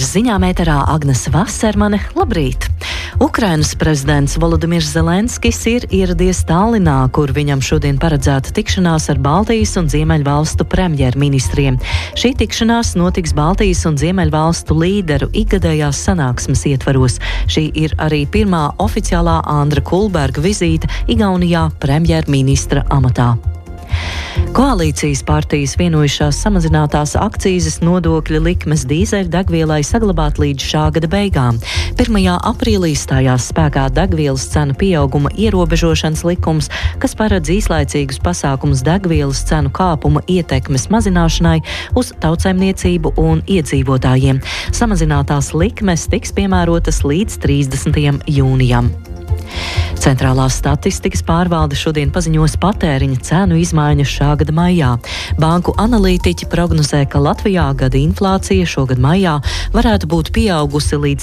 ziņām ēterā Agnese Vasermane. Labrīt! Ukrainas prezidents Volodimirs Zelenskis ir ieradies Tallinā, kur viņam šodien paredzēta tikšanās ar Baltijas un Ziemeļvalstu premjerministriem. Šī tikšanās notiks Baltijas un Ziemeļvalstu līderu ikgadējās sanāksmes ietvaros. Šī ir arī pirmā oficiālā Andra Kulberga vizīte Igaunijā premjerministra amatā. Koalīcijas partijas vienojušās samazinātās akcīzes nodokļa likmes dīzeļdegvielai saglabāt līdz šā gada beigām. 1. aprīlī stājās spēkā degvielas cenu pieauguma ierobežošanas likums, kas paredz īslaicīgus pasākumus degvielas cenu kāpuma ietekmes mazināšanai uz tautsaimniecību un iedzīvotājiem. Samazinātās likmes tiks piemērotas līdz 30. jūnijam. Centrālās statistikas pārvalde šodien paziņos patēriņa cenu izmaiņas šā gada maijā. Banku analītiķi prognozē, ka Latvijā gada inflācija šogad maijā varētu būt pieaugusi līdz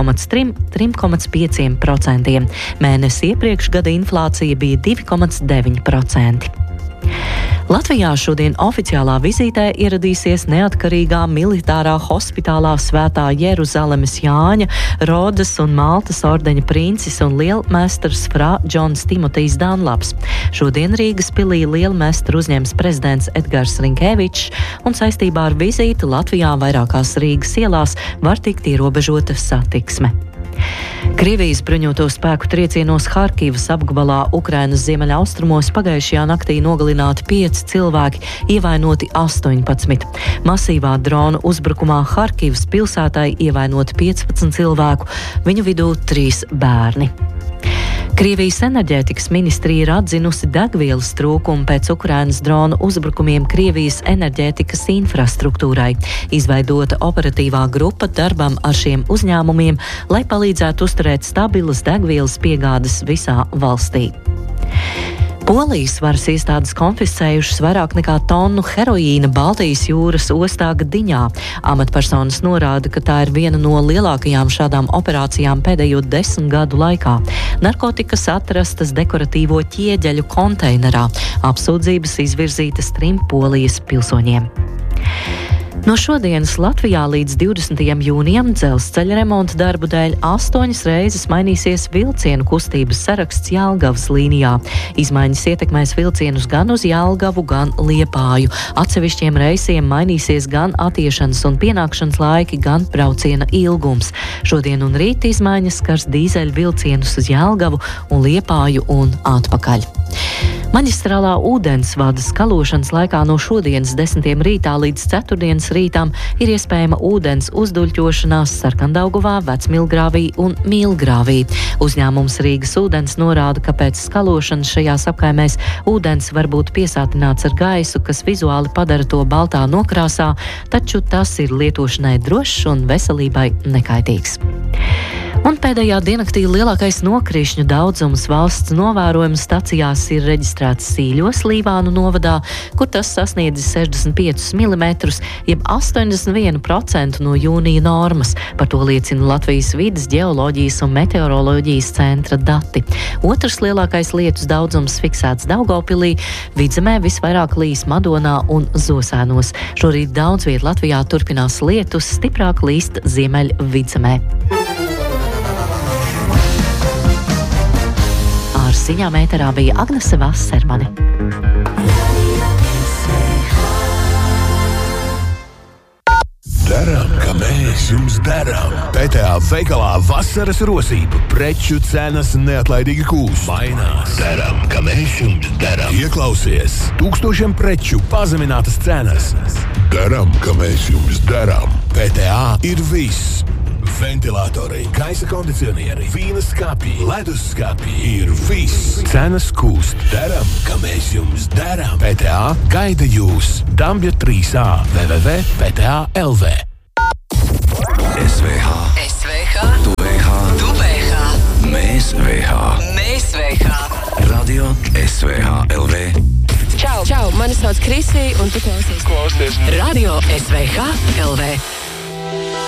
3,5%. Mēnesi iepriekš gada inflācija bija 2,9%. Latvijā šodien oficiālā vizītē ieradīsies neatkarīgā militārā hospitālā Svētā Jeruzalemes Jāņa, Rodas un Maltas ordeņa princis un lielmestrs Frā Džons Timotejs Danlaps. Šodien Rīgas pilī lielmestru uzņems prezidents Edgars Rinkevičs, un saistībā ar vizīti Latvijā vairākās Rīgas ielās var tikt ierobežota satiksme. Krievijas bruņoto spēku triecienos Harkivas apgabalā Ukrainas ziemeļaustrumos pagājušajā naktī nogalināti 5 cilvēki, ievainoti 18. Masīvā drona uzbrukumā Harkivas pilsētai ievainoti 15 cilvēku, viņu vidū 3 bērni. Krievijas enerģētikas ministrija ir atzinusi degvielas trūkumu pēc Ukrainas drona uzbrukumiem Krievijas enerģētikas infrastruktūrai. Izveidota operatīvā grupa darbam ar šiem uzņēmumiem, lai palīdzētu uzturēt stabilas degvielas piegādes visā valstī. Polijas varas iestādes konfiscējušas vairāk nekā tonu heroīna Baltijas jūras ostā Gdiņā. Amatpersonas norāda, ka tā ir viena no lielākajām šādām operācijām pēdējo 10 gadu laikā. Narkotikas atrastas dekoratīvo ķieģeļu konteinerā. Apsūdzības izvirzītas 3 Polijas pilsoņiem. No šodienas Latvijā līdz 20. jūnijam dzelzceļa remonta darbu dēļ 8 reizes mainīsies vilcienu kustības saraksts Jelgavas līnijā. Izmaiņas ietekmēs vilcienus gan uz Jelgavu, gan Liepāju. Atsevišķiem reisiem mainīsies gan attiešanas un pienākšanas laiki, gan brauciena ilgums. Šodien un rīt izmaiņas skars dīzeļu vilcienus uz Jelgavu un Liepāju un atpakaļ. Maģistrālā ūdensvada skalošanas laikā no šodienas 10. rītā līdz 4. rītām ir iespējama ūdens uzduļķošanās Sarkandaugavā, Vecmilgrāvī un Milgrāvī. Uzņēmums Rīgas ūdens norāda, ka pēc skalošanas šajās apkaimēs ūdens var būt piesātināts ar gaisu, kas vizuāli padara to baltā nokrāsā, taču tas ir lietošanai drošs un veselībai nekaitīgs. Un pēdējā diennaktī lielākais nokrišņu daudzums valsts novērojumu stacijās ir reģistrēts Sīļos, Līvānu novadā, kur tas sasniedzis 65 mm, jeb 81% no jūnija normas. Par to liecina Latvijas vides, ģeoloģijas un meteoroloģijas centra dati. Otrs lielākais lietus daudzums fiksēts Daugavpilī, Vidzemē visvairāk līs Madonā un Zosēnos. Šorīt daudz viet Latvijā turpinās lietus, stiprāk līst Ziemeļvidzemē. Ziņām ēterā bija Agnese Vasermane. Darām, ka mēs jums darām. PTA veikalā vasaras rosība. Preču cenas neatlaidīgi kūst. Mainās. Darām, ka mēs jums darām. Ieklausies. Tūkstošiem preču pazeminātas cenas. Darām, ka mēs jums darām. PTA ir viss. Ventilatori, gaisa kondicionieri, vīna skapji, ledus skapji ir viss. Cenas kūst. Darām, ka mēs jums darām. PTA gaida jūs. Dambja 3A www.pta.lv. SVH. Tu VH. Mēs VH. Radio SVH LV. Čau, mani sauc Krisī un tu klausies Radio SVH LV.